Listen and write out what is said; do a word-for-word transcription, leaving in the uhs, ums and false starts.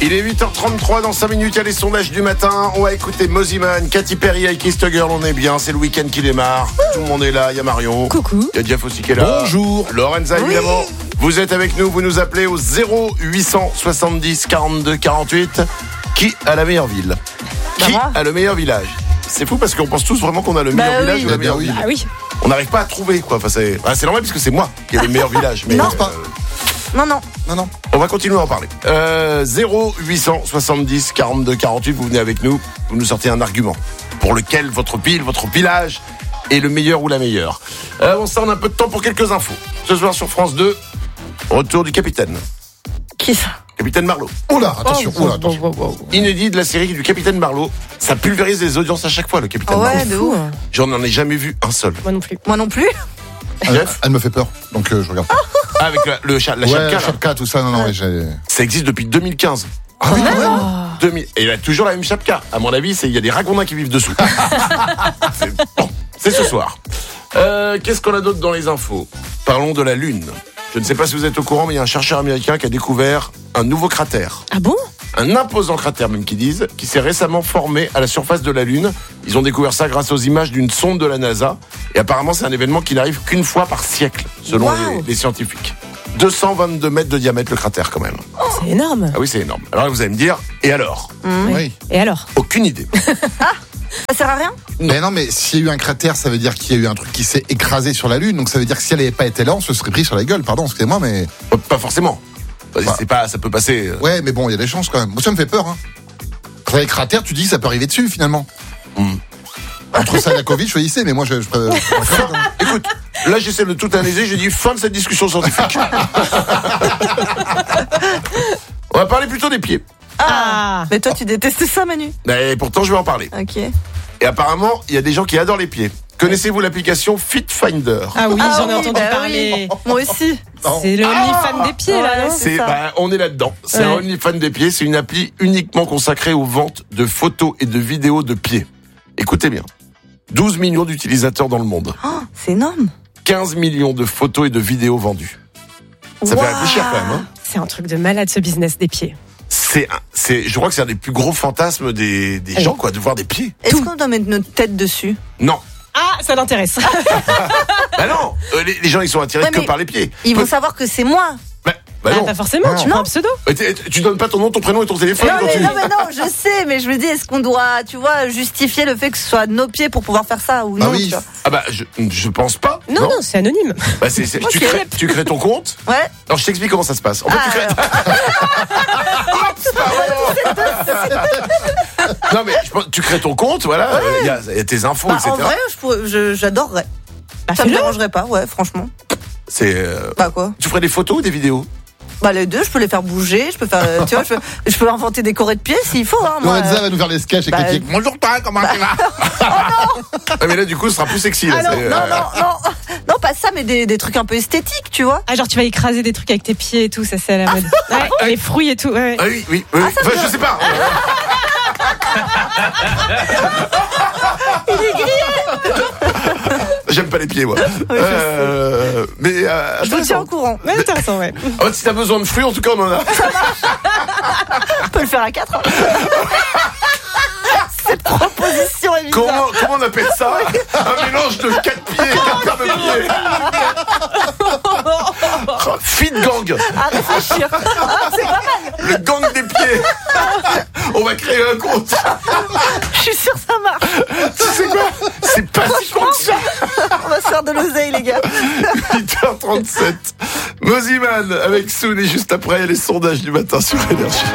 Il est huit heures trente-trois, dans cinq minutes, il y a les sondages du matin. On va écouter Mosiman, Katy Perry, I Kissed a Girl, on est bien, c'est le week-end qui démarre. Tout le monde est là, il y a Marion. Coucou. Il y a Jeff aussi qui est là. Bonjour. Lorenza, évidemment. Oui. Vous êtes avec nous, vous nous appelez au zéro huit cent soixante-dix quarante-deux quarante-huit. Qui a la meilleure ville? Bah Qui moi. a le meilleur village? C'est fou parce qu'on pense tous vraiment qu'on a le Bah meilleur oui. village ou la meilleure Bah oui. ville. Ah oui. On n'arrive pas à trouver, quoi. Enfin, c'est... Ah, c'est normal parce que c'est moi qui ai le meilleur village. Mais Non. euh, Non, non. Non, non. On va continuer à en parler. Euh, zéro huit cent soixante-dix quarante-deux quarante-huit, vous venez avec nous, vous nous sortez un argument pour lequel votre pile, votre village est le meilleur ou la meilleure. Euh, on s'en a un peu de temps pour quelques infos. Ce soir sur France deux, retour du capitaine. Qui ça? Capitaine Marlowe. Oula, attention, Oh, oula, oh, attention. oh, oh, oh. Inédit de la série du capitaine Marlowe. Ça pulvérise les audiences à chaque fois, le capitaine Ouais, Marlowe. de Fou, ouf. hein. J'en ai jamais vu un seul. Moi non plus. Moi non plus. Elle, Jeff elle me fait peur, donc euh, je regarde pas. Ah, avec la, le chat, la ouais, chapka, là. Chapka, tout ça, non, non, ouais, j'ai... Ça existe depuis deux mille quinze. Ah oui, quand même. deux mille Et il a toujours la même chapka. À mon avis, c'est il y a des ragondins qui vivent dessous. c'est, bon, c'est ce soir. Euh, qu'est-ce qu'on a d'autre dans les infos? Parlons de la Lune. Je ne sais pas si vous êtes au courant, mais il y a un chercheur américain qui a découvert un nouveau cratère. Ah bon? Un imposant cratère même qu'ils disent, qui s'est récemment formé à la surface de la Lune. Ils ont découvert ça grâce aux images d'une sonde de la NASA. Et apparemment, c'est un événement qui n'arrive qu'une fois par siècle, selon Wow. les, les scientifiques. deux cent vingt-deux mètres de diamètre le cratère quand même. C'est énorme. Ah oui, c'est énorme. Alors vous allez me dire, et alors? Oui. Et alors? Aucune idée. Ça sert à rien? Mais non, mais s'il y a eu un cratère, ça veut dire qu'il y a eu un truc qui s'est écrasé sur la Lune. Donc ça veut dire que si elle n'avait pas été là, on se serait pris sur la gueule. Pardon, excusez-moi, mais... Euh, Pas forcément. Bah. C'est pas, ça peut passer. euh. Ouais, mais bon, il y a des chances quand même. Moi, ça me fait peur, hein. Quand il y a un cratère, tu dis que ça peut arriver dessus, finalement. Mm. Entre ça et la Covid, choisissez, mais moi, je... je, je, je- je- Écoute, là j'essaie de tout analyser, j'ai dit fin de cette discussion scientifique. On va parler plutôt des pieds. Ah. Mais toi, tu détestes ça, Manu. Et pourtant je vais en parler. Ok. Et apparemment, il y a des gens qui adorent les pieds. Connaissez-vous l'application Fit Finder? Ah oui, Ah j'en ai oui, entendu bah parler. oui. Moi aussi. C'est le OnlyFans des pieds, Ouais, là, non? c'est C'est, ça. bah, on est là-dedans. C'est Ouais. un OnlyFans des pieds. C'est une appli uniquement consacrée aux ventes de photos et de vidéos de pieds. Écoutez bien. douze millions d'utilisateurs dans le monde. Oh, c'est énorme. quinze millions de photos et de vidéos vendues. Ça fait Waouh. réfléchir quand même, hein. C'est un truc de malade, ce business des pieds. C'est, un- c'est, je crois que c'est un des plus gros fantasmes des, des gens, quoi, de voir des pieds. Est-ce qu'on doit mettre notre tête dessus? Non. Ah, ça l'intéresse. Bah non. Euh, les, les gens, ils sont attirés Ouais, que mais par les pieds. Ils vont Peut- savoir que c'est moi. Bah, bah Ah, non. pas forcément, tu Non. prends un pseudo. Euh, t'es- Tu donnes pas ton nom, ton prénom et ton téléphone Non quand mais, tu... non, mais non, je sais, mais je me dis, est-ce qu'on doit, tu vois, justifier le fait que ce soit nos pieds pour pouvoir faire ça ou Bah non, oui. tu vois. Ah bah, je, je pense pas. Non, non, c'est anonyme. Bah, c'est, c'est- tu, Ok. crées, tu crées ton compte. Ouais. Alors, je t'explique comment ça se passe. En fait, Ah, tu crées... Non, mais je pense- tu crées ton compte, voilà. euh, Il y, a, il y a tes infos, bah, et cetera. en vrai, je pourrais- je- j'adorerais. Bah, Ça me fais-le. dérangerait pas, ouais, franchement. C'est, euh, Bah quoi? tu ferais des photos ou des vidéos? Bah les deux, je peux les faire bouger, je peux faire, euh, tu vois, je peux, je peux inventer des corées de pieds s'il faut. Hein, moi. Lorenza va nous faire les sketchs avec Bah, les pieds. Bonjour toi, comment tu vas? Ah, mais là, du coup, ce sera plus sexy. Là, Ah non, c'est, non, euh, non, non, non, pas ça, mais des, des trucs un peu esthétiques, tu vois. Ah, genre, tu vas écraser des trucs avec tes pieds et tout, ça, c'est à la mode. Ouais, les fruits et tout, ouais. Ah oui, oui, oui. Ah, Enfin, je sais pas. J'aime pas les pieds, moi. Euh, mais euh, Je vous tiens au intéressant. courant. Ouais, intéressant, ouais. Oh, si t'as besoin de fruits, en tout cas, on en a. On peut le faire à quatre. Cette proposition est bizarre. Comment, comment on appelle ça? Un mélange de quatre pieds, quatre paires de pieds. Oh, Fit gang, À réfléchir. Ah, c'est pas mal. le gang des pieds. On va créer un compte. Je suis sûre que ça marche. Tu sais quoi? C'est pas si con que ça. On va se faire de l'oseille, les gars. huit heures trente-sept. Mosiman avec Soon et juste après les sondages du matin sur Énergie.